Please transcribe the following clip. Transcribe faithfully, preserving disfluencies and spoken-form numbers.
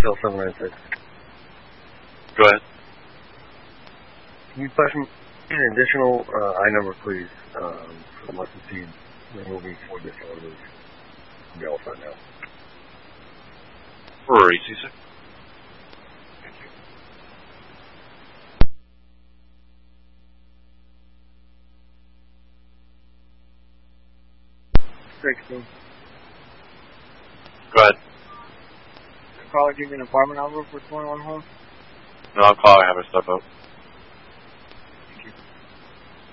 Hotel seven nine six. Go ahead. Can you pass me an additional uh, I number, please, um, for the Mustard Seed removing four additional of those? We'll be all set now. For E C, sir. Thank you. sixteen. Go ahead. The caller give me an apartment number for twenty-one home? No, I'll call. I have my stuff up.